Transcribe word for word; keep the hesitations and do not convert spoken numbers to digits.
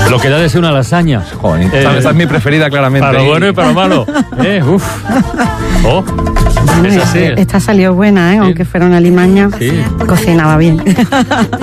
Lo que da de ser una lasaña. Joder, Eh, esa, esa es mi preferida, claramente. Para lo bueno y para lo malo. Eh, uf. Oh, es así. Esta salió buena, ¿eh? Aunque fuera una limaña, Sí. cocinaba bien.